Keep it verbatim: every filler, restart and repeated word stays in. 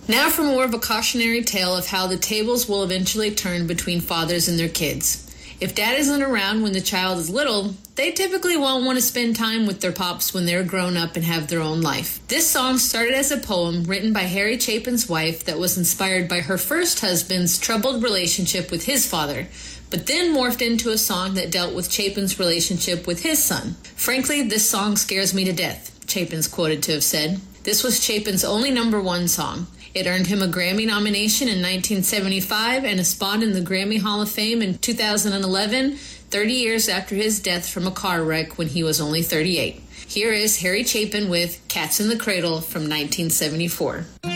Now for more of a cautionary tale of how the tables will eventually turn between fathers and their kids. If dad isn't around when the child is little, they typically won't want to spend time with their pops when they're grown up and have their own life. This song started as a poem written by Harry Chapin's wife that was inspired by her first husband's troubled relationship with his father, but then morphed into a song that dealt with Chapin's relationship with his son. Frankly, this song scares me to death, Chapin's quoted to have said. This was Chapin's only number one song. It earned him a Grammy nomination in nineteen seventy-five and a spot in the Grammy Hall of Fame in two thousand eleven, thirty years after his death from a car wreck when he was only thirty-eight. Here is Harry Chapin with Cats in the Cradle from nineteen seventy-four.